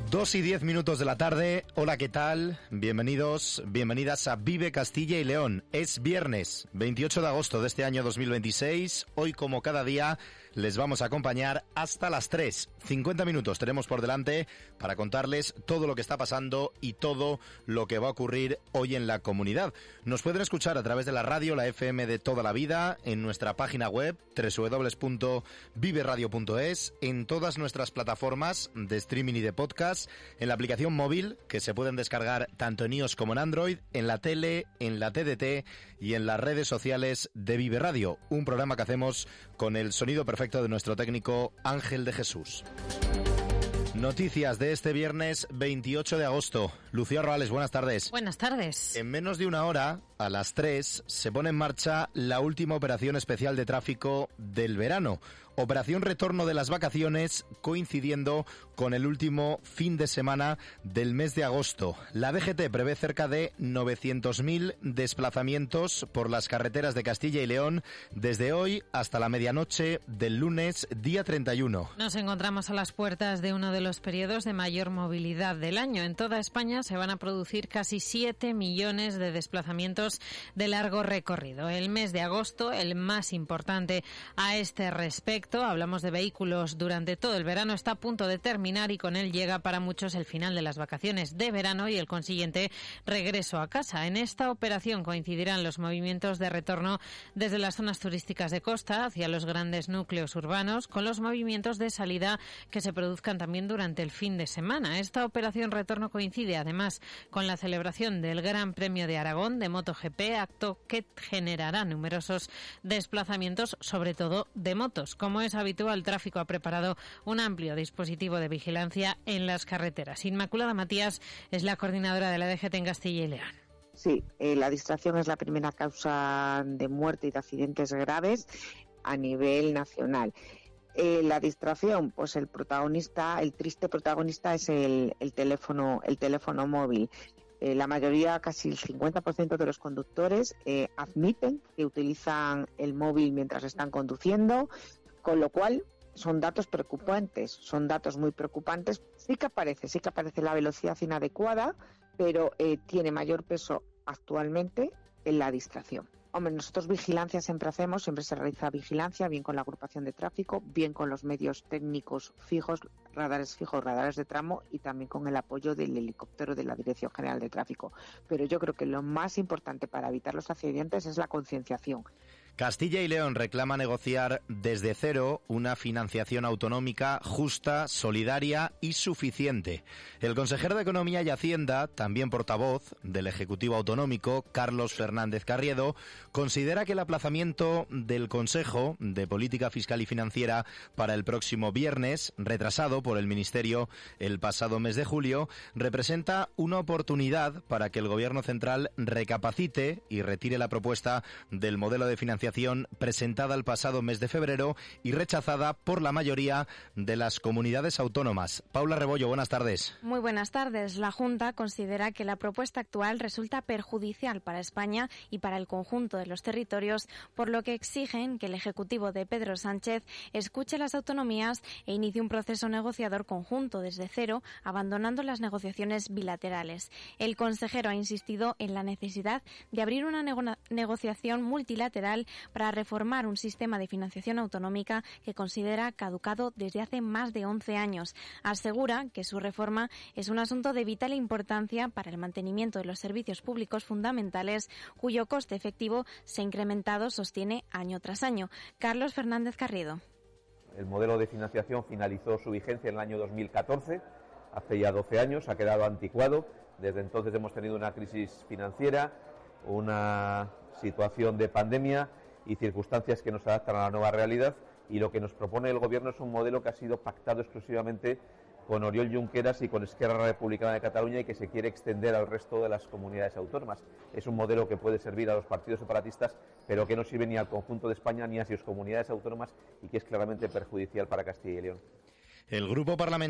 2:10 de la tarde. Hola, ¿qué tal? Bienvenidos, bienvenidas a Vive Castilla y León. Es viernes 28 de agosto de este año 2026. Hoy, como cada día, les vamos a acompañar hasta las 3. 50 minutos tenemos por delante para contarles todo lo que está pasando y todo lo que va a ocurrir hoy en la comunidad. Nos pueden escuchar a través de la radio, la FM de toda la vida, en nuestra página web www.viveradio.es, en todas nuestras plataformas de streaming y de podcast, en la aplicación móvil que se pueden descargar tanto en iOS como en Android, en la tele, en la TDT y en las redes sociales de Vive Radio, un programa que hacemos con el sonido perfecto de nuestro técnico Ángel de Jesús. Noticias de este viernes 28 de agosto. Lucía Roales, buenas tardes. Buenas tardes. En menos de una hora, a las 3, se pone en marcha la última operación especial de tráfico del verano. Operación retorno de las vacaciones, coincidiendo con el último fin de semana del mes de agosto. La DGT prevé cerca de 900.000 desplazamientos por las carreteras de Castilla y León desde hoy hasta la medianoche del lunes, día 31. Nos encontramos a las puertas de uno de los periodos de mayor movilidad del año. En toda España se van a producir casi 7 millones de desplazamientos de largo recorrido. El mes de agosto, el más importante a este respecto, hablamos de vehículos durante todo el verano, está a punto de terminar y con él llega para muchos el final de las vacaciones de verano y el consiguiente regreso a casa. En esta operación coincidirán los movimientos de retorno desde las zonas turísticas de costa hacia los grandes núcleos urbanos, con los movimientos de salida que se produzcan también durante el fin de semana. Esta operación retorno coincide además con la celebración del Gran Premio de Aragón de MotoGP, acto que generará numerosos desplazamientos, sobre todo de motos. Como es habitual, Tráfico ha preparado un amplio dispositivo de vigilancia en las carreteras. Inmaculada Matías es la coordinadora de la DGT en Castilla y León. Sí, la distracción es la primera causa de muerte y de accidentes graves a nivel nacional. La distracción, pues el triste protagonista es el teléfono móvil. La mayoría, casi el 50% de los conductores admiten que utilizan el móvil mientras están conduciendo, con lo cual son datos preocupantes, son datos muy preocupantes. Sí que aparece la velocidad inadecuada, pero tiene mayor peso actualmente en la distracción. Hombre, nosotros vigilancia siempre se realiza vigilancia, bien con la agrupación de tráfico, bien con los medios técnicos fijos, radares de tramo y también con el apoyo del helicóptero de la Dirección General de Tráfico. Pero yo creo que lo más importante para evitar los accidentes es la concienciación. Castilla y León reclama negociar desde cero una financiación autonómica justa, solidaria y suficiente. El consejero de Economía y Hacienda, también portavoz del Ejecutivo Autonómico, Carlos Fernández Carriedo, considera que el aplazamiento del Consejo de Política Fiscal y Financiera para el próximo viernes, retrasado por el Ministerio el pasado mes de julio, representa una oportunidad para que el Gobierno central recapacite y retire la propuesta del modelo de financiación presentada el pasado mes de febrero y rechazada por la mayoría de las comunidades autónomas. Paula Rebollo, buenas tardes. Muy buenas tardes. La Junta considera que la propuesta actual resulta perjudicial para España y para el conjunto de los territorios, por lo que exigen que el Ejecutivo de Pedro Sánchez escuche las autonomías e inicie un proceso negociador conjunto desde cero, abandonando las negociaciones bilaterales. El consejero ha insistido en la necesidad de abrir una negociación multilateral para reformar un sistema de financiación autonómica que considera caducado desde hace más de 11 años. Asegura que su reforma es un asunto de vital importancia para el mantenimiento de los servicios públicos fundamentales, cuyo coste efectivo se ha incrementado, sostiene, año tras año. Carlos Fernández Carriedo. El modelo de financiación finalizó su vigencia en el año 2014, hace ya 12 años, ha quedado anticuado. Desde entonces hemos tenido una crisis financiera, una situación de pandemia y circunstancias que nos adaptan a la nueva realidad, y lo que nos propone el Gobierno es un modelo que ha sido pactado exclusivamente con Oriol Junqueras y con Esquerra Republicana de Cataluña y que se quiere extender al resto de las comunidades autónomas. Es un modelo que puede servir a los partidos separatistas, pero que no sirve ni al conjunto de España ni a sus comunidades autónomas y que es claramente perjudicial para Castilla y León. El Grupo Parlamentario